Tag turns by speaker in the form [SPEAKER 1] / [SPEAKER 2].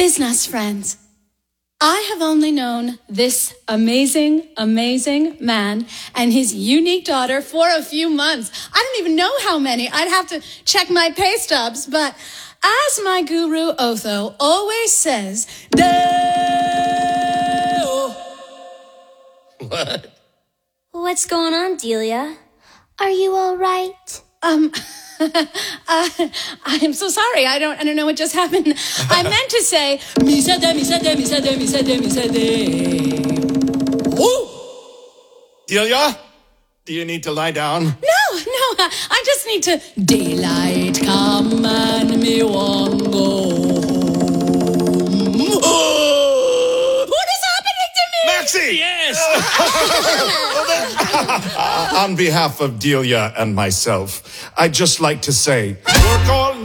[SPEAKER 1] Business friends. I have only known this amazing, amazing man and his unique daughter for a few months. I don't even know how many. I'd have to check my pay stubs. But as my guru Otho always says,
[SPEAKER 2] What?
[SPEAKER 3] What's going on, Delia? Are you all right?
[SPEAKER 1] I'm so sorry. I don't know what just happened. I meant to say,
[SPEAKER 2] Woo! Delia, do you need to lie down?
[SPEAKER 1] No, I just need to daylight come and me won't go home. What is happening to me?
[SPEAKER 2] Maxie!
[SPEAKER 4] Yes!
[SPEAKER 2] On behalf of Delia and myself, I'd just like to say, work all